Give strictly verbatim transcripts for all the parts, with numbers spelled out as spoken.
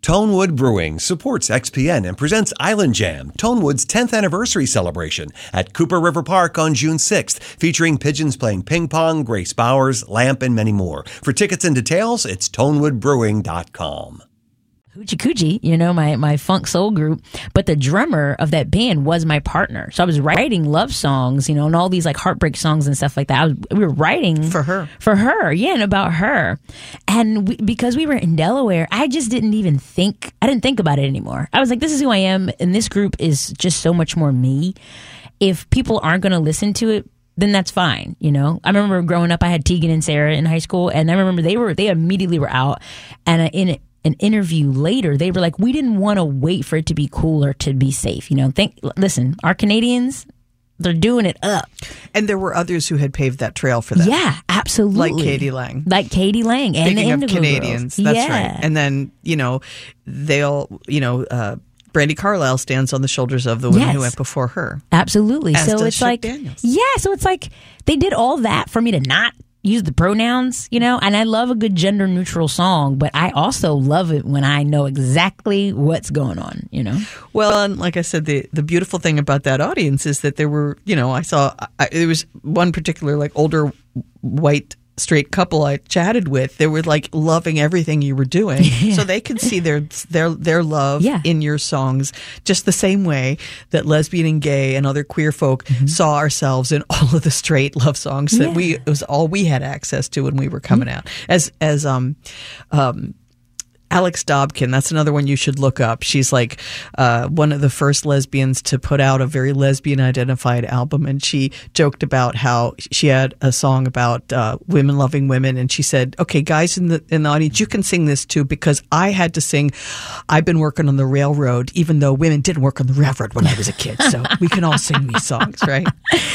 Tonewood Brewing supports X P N and presents Island Jam, Tonewood's tenth anniversary celebration at Cooper River Park on June sixth, featuring pigeons playing ping pong, Grace Bowers, Lamp, and many more. For tickets and details, it's tonewood brewing dot com. Hoochie Coochie, you know, my, my funk soul group, but the drummer of that band was my partner. So I was writing love songs, you know, and all these like heartbreak songs and stuff like that. I was, we were writing for her, for her, yeah, and about her. And we, because we were in Delaware, I just didn't even think, I didn't think about it anymore. I was like, this is who I am, and this group is just so much more me. If people aren't going to listen to it, then that's fine, you know. I remember growing up, I had Tegan and Sarah in high school, and I remember they were they immediately were out, and in it. An interview later, they were like, we didn't want to wait for it to be cool or to be safe. You know, think, listen, our Canadians, they're doing it up. And there were others who had paved that trail for them. Yeah, absolutely. Like Katie Lang. Like Katie Lang. And Speaking the of Indigo Canadians, Girls. that's Yeah. right. And then, you know, they'll, you know, uh, Brandi Carlile stands on the shoulders of the women Yes. who went before her. Absolutely. As so does it's Shug like, Daniels. yeah, so it's like they did all that for me to not use the pronouns, you know, and I love a good gender neutral song, but I also love it when I know exactly what's going on, you know? Well, and like I said, the, the beautiful thing about that audience is that there were, you know, I saw, I, there was one particular like older white straight couple I chatted with. They were like loving everything you were doing. Yeah. So they could see their their their love yeah. in your songs just the same way that lesbian and gay and other queer folk mm-hmm. saw ourselves in all of the straight love songs that yeah. we it was all we had access to when we were coming mm-hmm. out. As as um um Alex Dobkin, that's another one you should look up. She's like uh, one of the first lesbians to put out a very lesbian-identified album, and she joked about how she had a song about uh, women loving women, and she said, "Okay, guys in the in the audience, you can sing this too because I had to sing. I've been working on the railroad, even though women didn't work on the railroad when I was a kid, so we can all sing these songs, right?"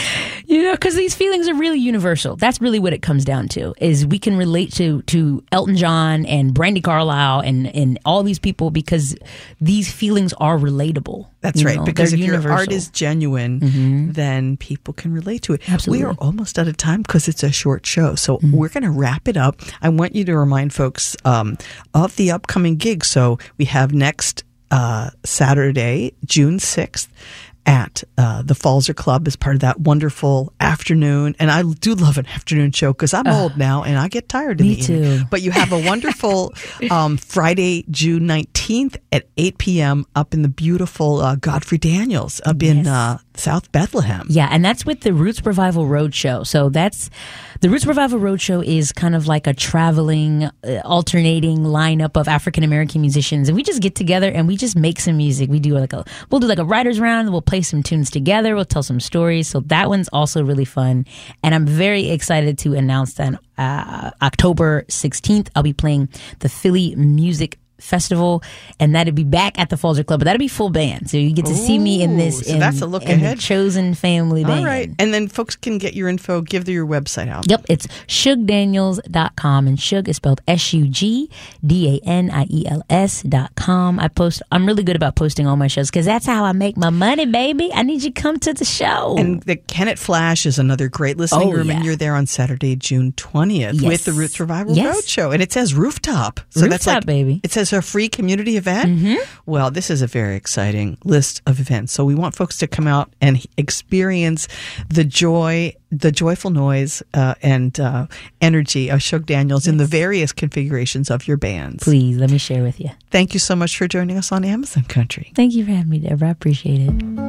You know, because these feelings are really universal. That's really what it comes down to, is we can relate to to Elton John and Brandi Carlile and, and all these people because these feelings are relatable. That's right. Know? Because They're if universal. your art is genuine, mm-hmm. then people can relate to it. Absolutely. We are almost out of time because it's a short show. So mm-hmm. we're going to wrap it up. I want you to remind folks um, of the upcoming gigs. So we have next uh, Saturday, June sixth. At uh, the Falzer Club as part of that wonderful afternoon. And I do love an afternoon show because I'm uh, old now and I get tired in me the too. evening. But you have a wonderful um, Friday, June nineteenth at eight p.m. up in the beautiful uh, Godfrey Daniels up yes. in uh, South Bethlehem. Yeah, and that's with the Roots Revival Roadshow. So that's the Roots Revival Roadshow is kind of like a traveling, uh, alternating lineup of African American musicians, and we just get together and we just make some music. We do like a we'll do like a writers round. We'll play some tunes together. We'll tell some stories. So that one's also really fun, and I'm very excited to announce that uh, October sixteenth I'll be playing the Philly Music Festival, and that'd be back at the Falzer Club, but that'd be full band, so you get to Ooh, see me in this so in, that's a look in ahead. The Chosen Family band. All right, and then folks can get your info, give their your website out. Yep, it's shug daniels dot com, and Shug is spelled S U G D A N I E L S dot com. I post I'm really good about posting all my shows because that's how I make my money, baby. I need you to come to the show. And the Kennett Flash is another great listening oh, room, yeah. and you're there on Saturday, June twentieth yes. with the Roots Revival yes. Roadshow, and it says rooftop. So rooftop, that's like, baby. It says a free community event. Mm-hmm. Well, this is a very exciting list of events. So we want folks to come out and experience the joy, the joyful noise uh, and uh, energy of Shug Daniels yes. in the various configurations of your bands. Please, let me share with you. Thank you so much for joining us on Amazon Country. Thank you for having me, Deborah. I appreciate it.